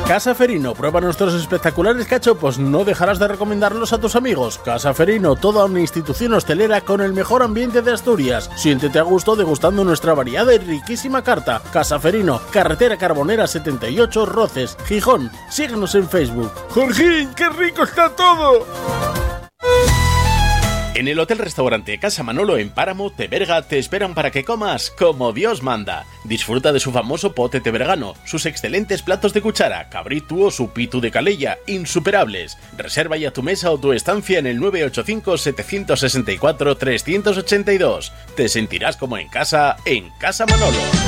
Casa Ferino, prueba nuestros espectaculares cachopos, no dejarás de recomendarlos a tus amigos. Casa Ferino, toda una institución hostelera con el mejor ambiente de Asturias. Siéntete a gusto degustando nuestra variada y riquísima carta. Casa Ferino, carretera Carbonera 78, Roces, Gijón. Síguenos en Facebook. ¡Jorgín, qué rico está todo! En el hotel-restaurante Casa Manolo en Páramo, Teberga, te esperan para que comas como Dios manda. Disfruta de su famoso pote tebergano, sus excelentes platos de cuchara, cabritu o su pitu de calella, insuperables. Reserva ya tu mesa o tu estancia en el 985-764-382. Te sentirás como en Casa Manolo.